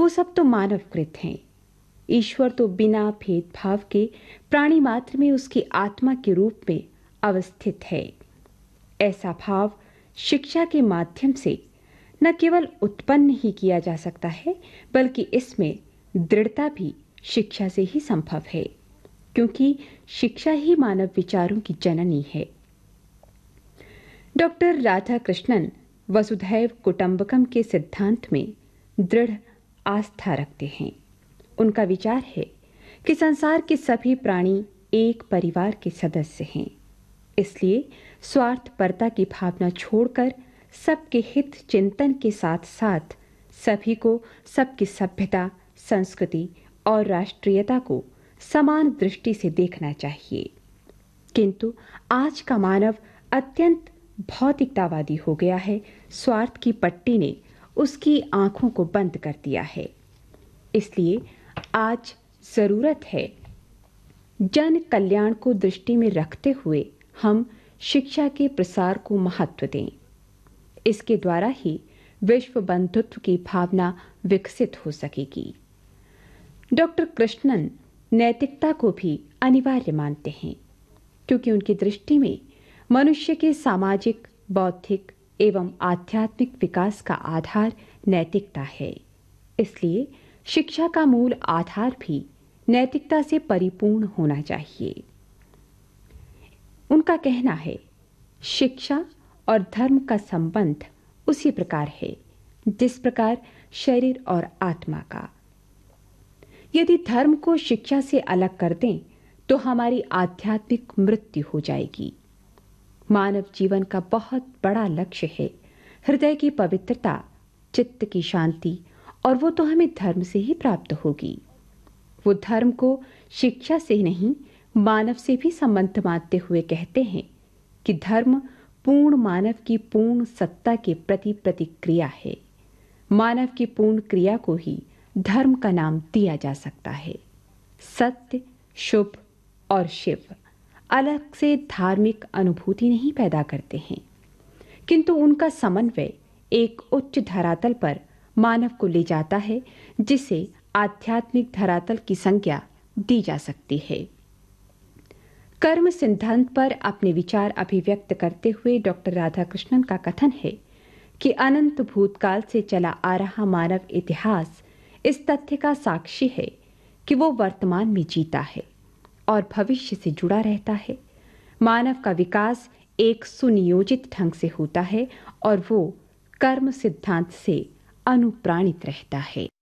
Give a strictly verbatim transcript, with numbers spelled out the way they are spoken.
वो सब तो मानवकृत हैं। ईश्वर तो बिना भेदभाव के प्राणी मात्र में उसकी आत्मा के रूप में अवस्थित है। ऐसा भाव शिक्षा के माध्यम से न केवल उत्पन्न ही किया जा सकता है, बल्कि इसमें दृढ़ता भी शिक्षा से ही संभव है, क्योंकि शिक्षा ही मानव विचारों की जननी है। डॉक्टर राधाकृष्णन वसुधैव कुटुंबकम के सिद्धांत में दृढ़ आस्था रखते हैं। उनका विचार है कि संसार के सभी प्राणी एक परिवार के सदस्य हैं, इसलिए स्वार्थपरता की भावना छोड़कर सबके हित चिंतन के साथ साथ सभी को सबकी सभ्यता, संस्कृति और राष्ट्रीयता को समान दृष्टि से देखना चाहिए। किंतु आज का मानव अत्यंत भौतिकतावादी हो गया है। स्वार्थ की पट्टी ने उसकी आंखों को बंद कर दिया है। इसलिए आज जरूरत है जन कल्याण को दृष्टि में रखते हुए हम शिक्षा के प्रसार को महत्व दें। इसके द्वारा ही विश्व बंधुत्व की भावना विकसित हो सकेगी। डॉक्टर कृष्णन नैतिकता को भी अनिवार्य मानते हैं, क्योंकि उनकी दृष्टि में मनुष्य के सामाजिक, बौद्धिक एवं आध्यात्मिक विकास का आधार नैतिकता है। इसलिए शिक्षा का मूल आधार भी नैतिकता से परिपूर्ण होना चाहिए। उनका कहना है, शिक्षा और धर्म का संबंध उसी प्रकार है जिस प्रकार शरीर और आत्मा का। यदि धर्म को शिक्षा से अलग कर दें तो हमारी आध्यात्मिक मृत्यु हो जाएगी। मानव जीवन का बहुत बड़ा लक्ष्य है हृदय की पवित्रता, चित्त की शांति, और वो तो हमें धर्म से ही प्राप्त होगी। वो धर्म को शिक्षा से नहीं, मानव से भी संबंध मानते हुए कहते हैं कि धर्म पूर्ण मानव की पूर्ण सत्ता के प्रति प्रतिक्रिया है। मानव की पूर्ण क्रिया को ही धर्म का नाम दिया जा सकता है। सत्य, शुभ और शिव अलग से धार्मिक अनुभूति नहीं पैदा करते हैं, किंतु उनका समन्वय एक उच्च धरातल पर मानव को ले जाता है, जिसे आध्यात्मिक धरातल की संज्ञा दी जा सकती है। कर्म सिद्धांत पर अपने विचार अभिव्यक्त करते हुए डॉक्टर राधाकृष्णन का कथन है कि अनंत भूतकाल से चला आ रहा मानव इतिहास इस तथ्य का साक्षी है कि वो वर्तमान में जीता है और भविष्य से जुड़ा रहता है। मानव का विकास एक सुनियोजित ढंग से होता है और वो कर्म सिद्धांत से अनुप्राणित रहता है।